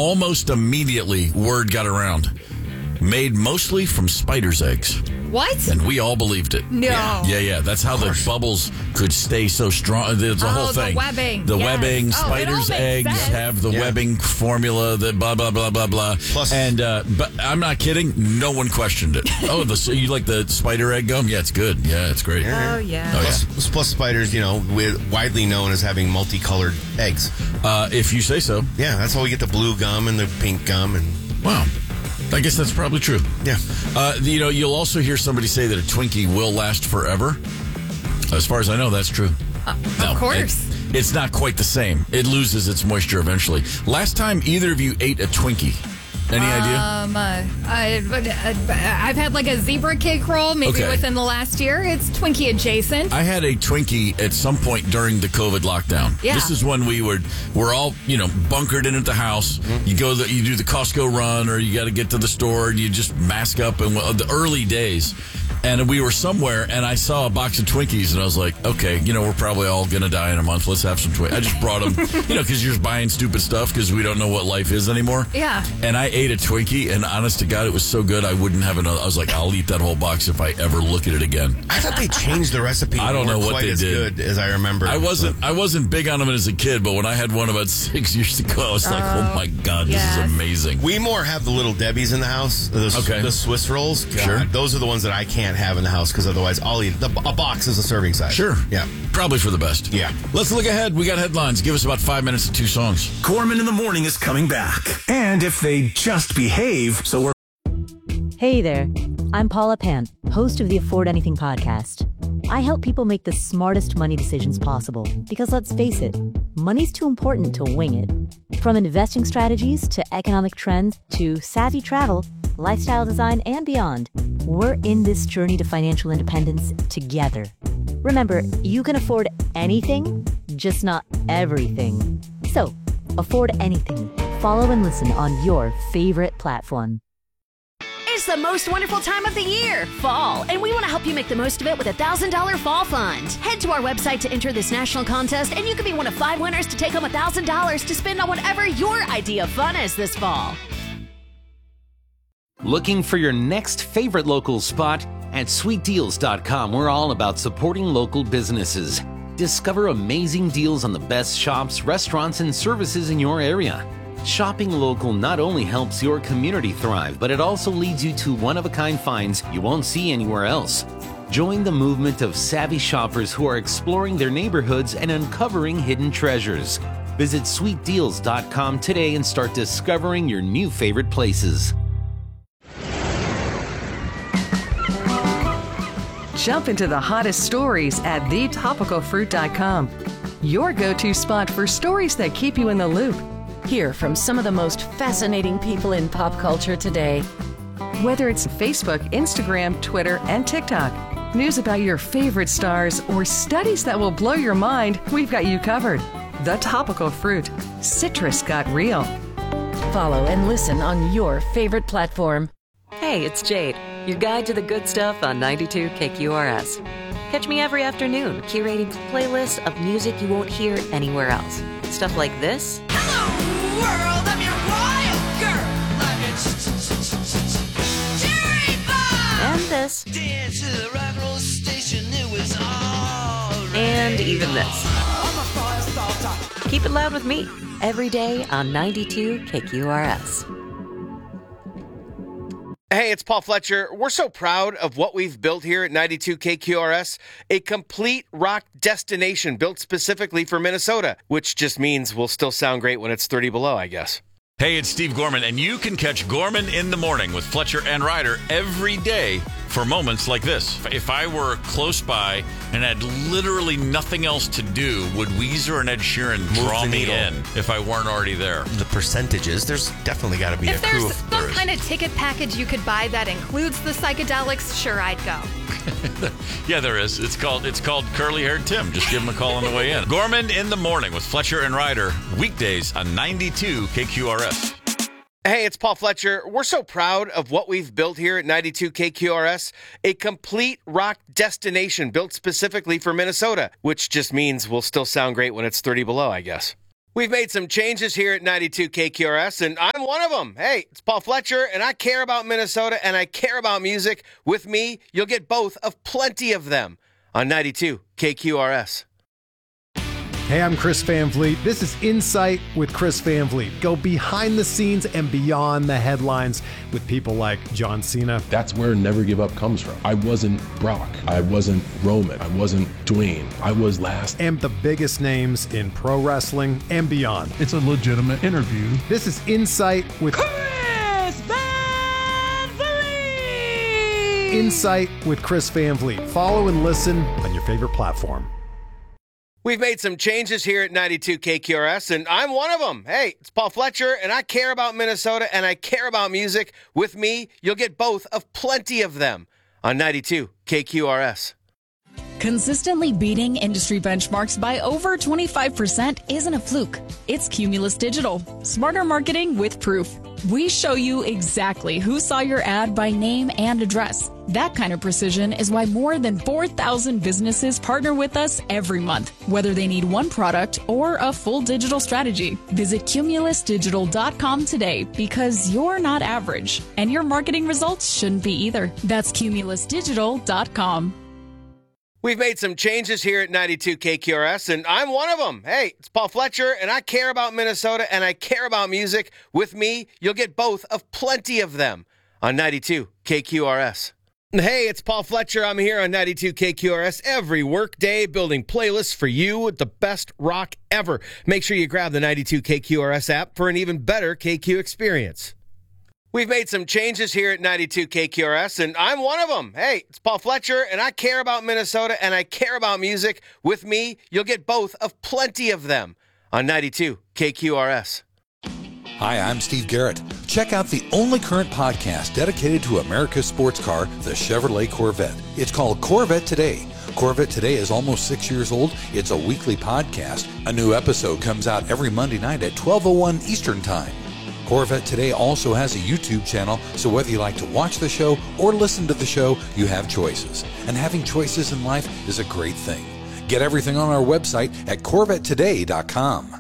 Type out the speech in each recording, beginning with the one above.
almost immediately, word got around. Made mostly from spiders' eggs. What? And we all believed it. No. Yeah. That's how the bubbles could stay so strong. It's a whole thing. The webbing. The Yes. webbing, spiders' eggs have the webbing formula that blah, blah, blah, blah, blah. Plus, but I'm not kidding. No one questioned it. So you like the spider egg gum? Yeah, it's good. Yeah, it's great. Oh, yeah. Plus spiders, widely known as having multicolored eggs. If you say so. Yeah, that's how we get the blue gum and the pink gum. And Wow. I guess that's probably true. Yeah. You'll also hear somebody say that a Twinkie will last forever. As far as I know, that's true. Of course. It's not quite the same. It loses its moisture eventually. Last time either of you ate a Twinkie, any idea? I've had like a zebra cake roll maybe within the last year. It's Twinkie adjacent. I had a Twinkie at some point during the COVID lockdown. Yeah. This is when we're all, bunkered in at the house. Mm-hmm. You do the Costco run, or you got to get to the store, and you just mask up. And the early days. And we were somewhere, and I saw a box of Twinkies, and I was like, okay, we're probably all going to die in a month. Let's have some Twinkies. I just brought them, because you're just buying stupid stuff because we don't know what life is anymore. Yeah. And I ate a Twinkie, and honest to God, it was so good, I wouldn't have another. I was like, I'll eat that whole box if I ever look at it again. I thought they changed the recipe. I don't know what quite they as did. Good as I remember. I wasn't big on them as a kid, but when I had one about 6 years ago, I was like, oh my God, this is amazing. We more have the little Debbies in the house. The Swiss rolls. God, sure. Those are the ones that I can't have in the house because otherwise I'll eat. A box is a serving size. Sure. Yeah. Probably for the best. Yeah. Let's look ahead. We got headlines. Give us about 5 minutes and 2 songs. Gorman in the Morning is coming back. And if they just behave, so we're... Hey there. I'm Paula Pant, host of the Afford Anything podcast. I help people make the smartest money decisions possible because, let's face it, money's too important to wing it. From investing strategies to economic trends to savvy travel, lifestyle design, and beyond, we're in this journey to financial independence together. Remember, you can afford anything, just not everything. So, afford anything. Follow and listen on your favorite platform. It's the most wonderful time of the year, fall, and we want to help you make the most of it with a $1,000 fall fund. Head to our website to enter this national contest, and you could be one of 5 winners to take home $1,000 to spend on whatever your idea of fun is this fall. Looking for your next favorite local spot? At sweetdeals.com, we're all about supporting local businesses. Discover amazing deals on the best shops, restaurants, and services in your area. Shopping local not only helps your community thrive, but it also leads you to one-of-a-kind finds you won't see anywhere else. Join the movement of savvy shoppers who are exploring their neighborhoods and uncovering hidden treasures. Visit sweetdeals.com today and start discovering your new favorite places. Jump into the hottest stories at thetopicalfruit.com. Your go-to spot for stories that keep you in the loop. Hear from some of the most fascinating people in pop culture today. Whether it's Facebook, Instagram, Twitter, and TikTok, news about your favorite stars, or studies that will blow your mind, we've got you covered. The Topical Fruit. Citrus got real. Follow and listen on your favorite platform. Hey, it's Jade, your guide to the good stuff on 92 KQRS. Catch me every afternoon curating playlists of music you won't hear anywhere else. Stuff like this. World, I'm your wild girl. And this. Dance to the rock and roll station, it was all and even this. Keep it loud with me every day on 92 KQRS. Hey, it's Paul Fletcher. We're so proud of what we've built here at 92 KQRS, a complete rock destination built specifically for Minnesota, which just means we'll still sound great when it's 30 below, I guess. Hey, it's Steve Gorman, and you can catch Gorman in the Morning with Fletcher and Ryder every day for moments like this. If I were close by and had literally nothing else to do, would Weezer and Ed Sheeran draw me in if I weren't already there? The percentages, there's definitely got to be a crew. If there's some kind of ticket package you could buy that includes the psychedelics, sure, I'd go. Yeah, there is. It's called Curly Haired Tim. Just give him a call on the way in. Gorman in the Morning with Fletcher and Ryder, weekdays on 92 KQRS. Hey, it's Paul Fletcher. We're so proud of what we've built here at 92 KQRS, a complete rock destination built specifically for Minnesota, which just means we'll still sound great when it's 30 below, I guess. We've made some changes here at 92 KQRS, and I'm one of them. Hey, it's Paul Fletcher, and I care about Minnesota, and I care about music. With me, you'll get both of plenty of them on 92 KQRS. Hey, I'm Chris Van Vliet. This is Insight with Chris Van Vliet. Go behind the scenes and beyond the headlines with people like John Cena. That's where Never Give Up comes from. I wasn't Brock. I wasn't Roman. I wasn't Dwayne. I was last. And the biggest names in pro wrestling and beyond. It's a legitimate interview. This is Insight with Chris Van Vliet. Insight with Chris Van Vliet. Follow and listen on your favorite platform. We've made some changes here at 92 KQRS, and I'm one of them. Hey, it's Paul Fletcher, and I care about Minnesota, and I care about music. With me, you'll get both of plenty of them on 92 KQRS. Consistently beating industry benchmarks by over 25% isn't a fluke. It's Cumulus Digital. Smarter marketing with proof. We show you exactly who saw your ad by name and address. That kind of precision is why more than 4,000 businesses partner with us every month, whether they need one product or a full digital strategy. Visit cumulusdigital.com today because you're not average, and your marketing results shouldn't be either. That's cumulusdigital.com. We've made some changes here at 92 KQRS, and I'm one of them. Hey, it's Paul Fletcher, and I care about Minnesota, and I care about music. With me, you'll get both of plenty of them on 92 KQRS. Hey, it's Paul Fletcher. I'm here on 92 KQRS every workday building playlists for you with the best rock ever. Make sure you grab the 92 KQRS app for an even better KQ experience. We've made some changes here at 92 KQRS, and I'm one of them. Hey, it's Paul Fletcher, and I care about Minnesota, and I care about music. With me, you'll get both of plenty of them on 92 KQRS. Hi, I'm Steve Garrett. Check out the only current podcast dedicated to America's sports car, the Chevrolet Corvette. It's called Corvette Today. Corvette Today is almost 6 years old. It's a weekly podcast. A new episode comes out every Monday night at 12:01 Eastern Time. Corvette Today also has a YouTube channel, so whether you like to watch the show or listen to the show, you have choices. And having choices in life is a great thing. Get everything on our website at CorvetteToday.com.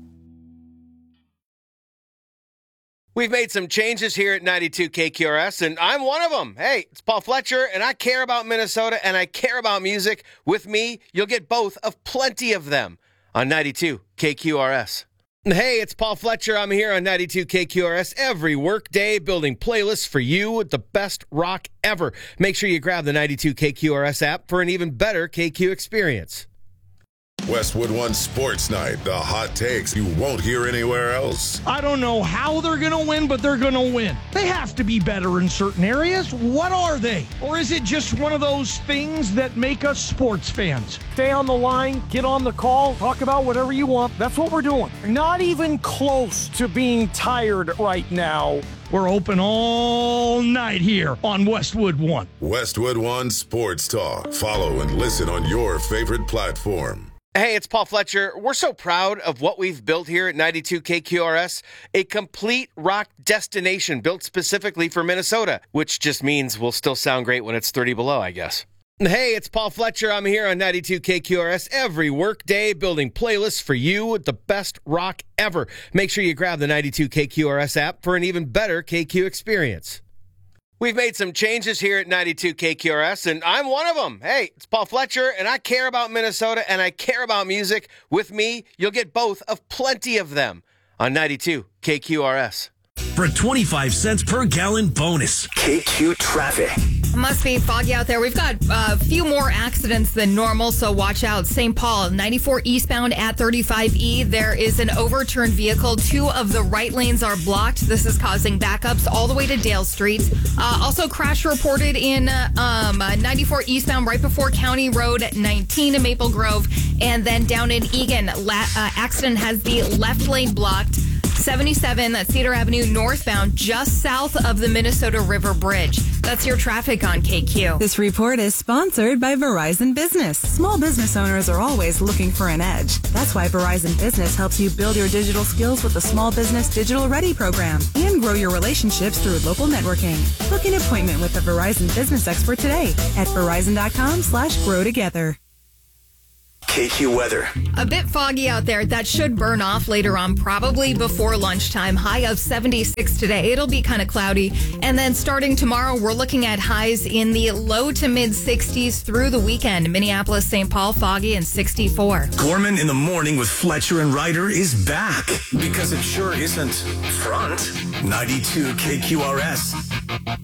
We've made some changes here at 92 KQRS, and I'm one of them. Hey, it's Paul Fletcher, and I care about Minnesota, and I care about music. With me, you'll get both of plenty of them on 92 KQRS. Hey, it's Paul Fletcher. I'm here on 92 KQRS every workday building playlists for you with the best rock ever. Make sure you grab the 92 KQRS app for an even better KQ experience. Westwood One Sports Night, the hot takes you won't hear anywhere else. I don't know how they're going to win, but they're going to win. They have to be better in certain areas. What are they? Or is it just one of those things that make us sports fans? Stay on the line, get on the call, talk about whatever you want. That's what we're doing. Not even close to being tired right now. We're open all night here on Westwood One. Westwood One Sports Talk. Follow and listen on your favorite platform. Hey, it's Paul Fletcher. We're so proud of what we've built here at 92 KQRS, a complete rock destination built specifically for Minnesota, which just means we'll still sound great when it's 30 below, I guess. Hey, it's Paul Fletcher. I'm here on 92 KQRS every workday building playlists for you with the best rock ever. Make sure you grab the 92 KQRS app for an even better KQ experience. We've made some changes here at 92 KQRS, and I'm one of them. Hey, it's Paul Fletcher, and I care about Minnesota, and I care about music. With me, you'll get both of plenty of them on 92 KQRS. For 25 cents per gallon bonus. KQ Traffic. It must be foggy out there. We've got a few more accidents than normal, so watch out. St. Paul, 94 eastbound at 35E. There is an overturned vehicle. 2 of the right lanes are blocked. This is causing backups all the way to Dale Street. Also, crash reported in 94 eastbound right before County Road 19 in Maple Grove. And then down in Eagan, accident has the left lane blocked. 77 Cedar Avenue northbound, just south of the Minnesota River Bridge. That's your traffic on KQ. This report is sponsored by Verizon Business. Small business owners are always looking for an edge. That's why Verizon Business helps you build your digital skills with the Small Business Digital Ready program and grow your relationships through local networking. Book an appointment with a Verizon Business expert today at verizon.com/grow together. KQ weather. A bit foggy out there. That should burn off later on, probably before lunchtime. High of 76 today. It'll be kind of cloudy. And then starting tomorrow, we're looking at highs in the low to mid 60s through the weekend. Minneapolis, St. Paul, foggy and 64. Gorman in the Morning with Fletcher and Ryder is back because it sure isn't front. 92 KQRS.